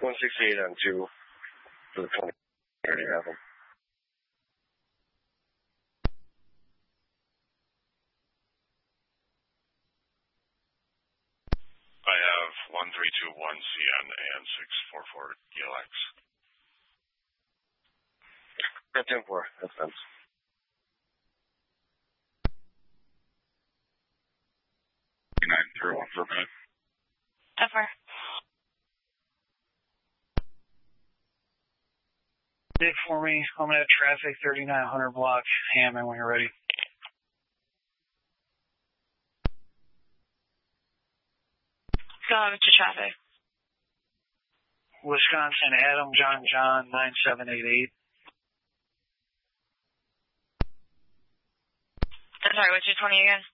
168 on 2 for the 20. I already have them. I have 1321CN and 644 DLX. Got 10-4. That's fence. For me. Over. Dig for me. I'm going to have traffic 3900 block. Hammond when you're ready. Go over to traffic. Wisconsin, Adam, John, 9788. I'm sorry, what's your 20 again?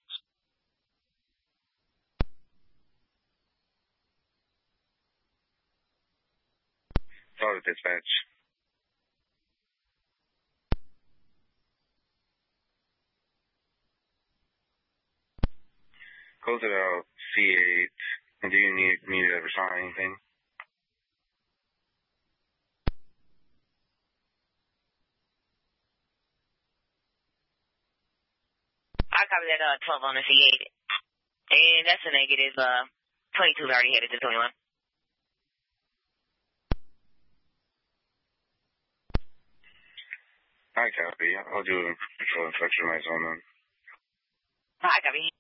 Solid dispatch. Close it out, C8. And do you need me to respond to anything? I copy that 12 on the C8. And that's a negative. 22 is already headed to 21. I copy. I'll do a patrol inspection of my zone then. I copy.